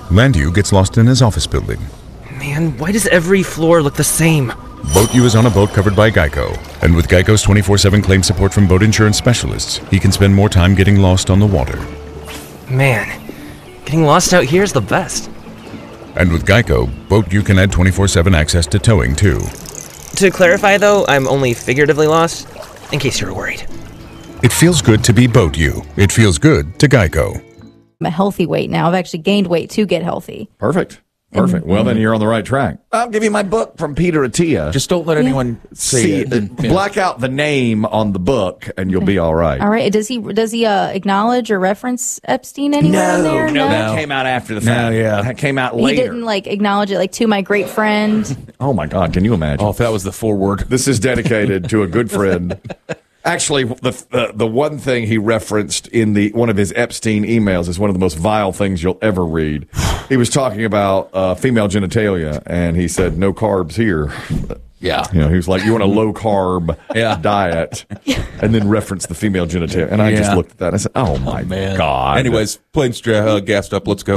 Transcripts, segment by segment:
Landu gets lost in his office building. Man, why does every floor look the same? Boat U is on a boat covered by Geico, and with Geico's 24/7 claim support from boat insurance specialists, he can spend more time getting lost on the water. Man, getting lost out here is the best. And with Geico, Boat U can add 24/7 access to towing, too. To clarify, though, I'm only figuratively lost, in case you were worried. It feels good to be Boat U. It feels good to Geico. I'm a healthy weight now. I've actually gained weight to get healthy. Perfect. Well, then you're on the right track. I'll give you my book from Peter Attia. Just don't let anyone see it. Black out the name on the book, and you'll be all right. All right. Does he acknowledge or reference Epstein anywhere in there? No, that came out after the fact. That came out later. He didn't acknowledge it to my great friend. Oh my God, can you imagine? Oh, if that was the foreword. This is dedicated to a good friend. Actually, the one thing he referenced in one of his Epstein emails is one of the most vile things you'll ever read. He was talking about female genitalia, and he said, "No carbs here." Yeah. He was like, "You want a low carb diet," and then reference the female genitalia. And I just looked at that and I said, "Oh my God." Anyways, plane's gassed up. Let's go.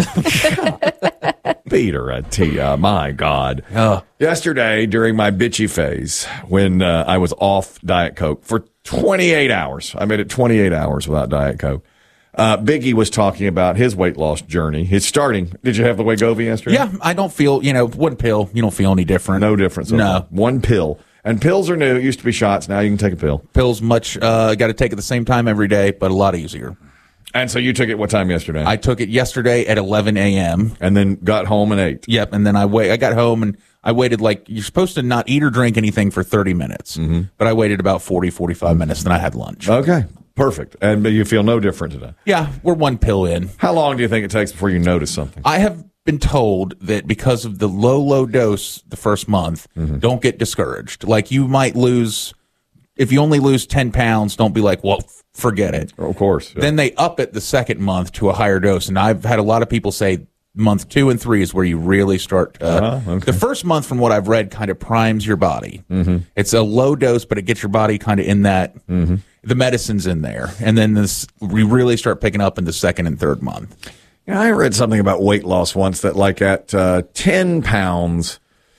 Peter Attia, my God. Yesterday, during my bitchy phase, when I was off Diet Coke for 28 hours, I made it 28 hours without Diet Coke. Biggie was talking about his weight loss journey. His starting. Did you have the Wegovy yesterday? Yeah, I don't feel, one pill, you don't feel any different. No difference. No. One pill. And pills are new. It used to be shots. Now you can take a pill. Pills got to take at the same time every day, but a lot easier. And so you took it what time yesterday? I took it yesterday at 11 a.m. And then got home and ate. Yep, and then I got home and I waited you're supposed to not eat or drink anything for 30 minutes. Mm-hmm. But I waited about 45 minutes, then I had lunch. Okay, perfect. And you feel no different today? Yeah, we're one pill in. How long do you think it takes before you notice something? I have been told that because of the low dose the first month, don't get discouraged. You might lose, if you only lose 10 pounds, don't be like, well, forget it. Of course. Yeah. Then they up it the second month to a higher dose. And I've had a lot of people say month 2 and 3 is where you really start. The first month, from what I've read, kind of primes your body. Mm-hmm. It's a low dose, but it gets your body kind of in that. Mm-hmm. The medicine's in there. And then we really start picking up in the second and third month. Yeah, I read something about weight loss once that at 10 pounds,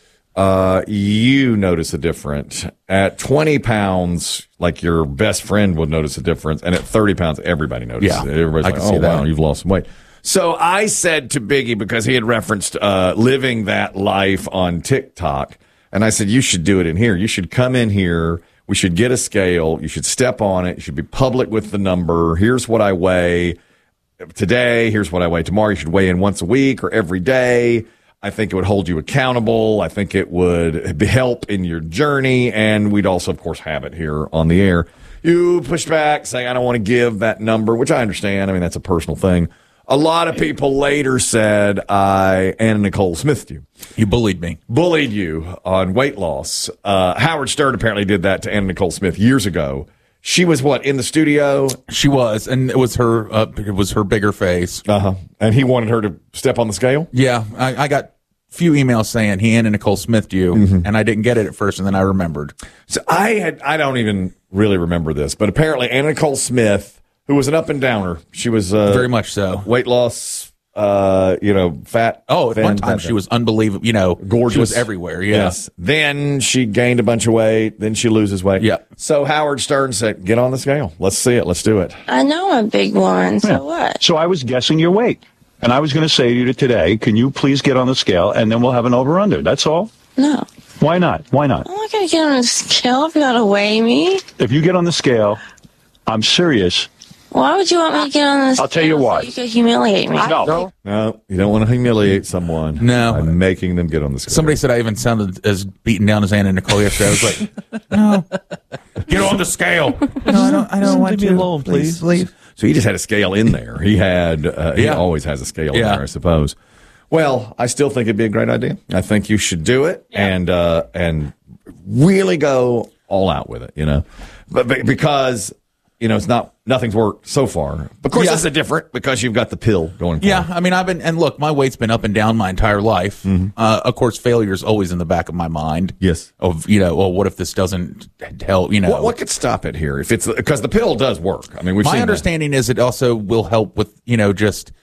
you notice a difference. At 20 pounds, your best friend would notice a difference. And at 30 pounds, everybody notices it. Everybody's like, oh, wow, you've lost some weight. So I said to Biggie, because he had referenced living that life on TikTok, and I said, you should do it in here. You should come in here. We should get a scale. You should step on it. You should be public with the number. Here's what I weigh today. Here's what I weigh tomorrow. You should weigh in once a week or every day. I think it would hold you accountable. I think it would help in your journey. And we'd also, of course, have it here on the air. You pushed back saying, I don't want to give that number, which I understand. I mean, that's a personal thing. A lot of people later said Anna Nicole Smithed you. You bullied me. Bullied you on weight loss. Howard Stern apparently did that to Anna Nicole Smith years ago. She was in the studio? She was, and it was her bigger face. Uh-huh. And he wanted her to step on the scale? Yeah. I got few emails saying Anna Nicole Smithed you, and I didn't get it at first, and then I remembered. So I don't even really remember this, but apparently Anna Nicole Smith, who was an up and downer. She was very much so. Weight loss, fat. Oh, at one time she was unbelievable. Gorgeous. She was everywhere. Yeah. Yes. Then she gained a bunch of weight. Then she loses weight. Yeah. So Howard Stern said, "Get on the scale. Let's see it. Let's do it." I know I'm a big woman. So what? So I was guessing your weight, and I was going to say to you today, "Can you please get on the scale, and then we'll have an over/under." That's all. No. Why not? Why not? I'm not going to get on the scale if you got to weigh me. If you get on the scale, I'm serious. Why would you want me to get on the scale? I'll tell you why. So you could humiliate me. No, you don't want to humiliate someone. No. By making them get on the scale. Somebody said I even sounded as beaten down as Anna Nicole yesterday. I was like, no. Get on the scale. No, I don't want to. Leave me alone, please. So he just had a scale in there. He had, he always has a scale in there, I suppose. Well, I still think it'd be a great idea. I think you should do it and really go all out with it, but because, it's nothing's worked so far. Of course, this is different because you've got the pill going for Yeah, I mean, look, my weight's been up and down my entire life. Mm-hmm. Of course, failure is always in the back of my mind. Yes. Of, well, what if this doesn't help, What could stop it here? If it's, because the pill does work. I mean, my understanding is it also will help with, just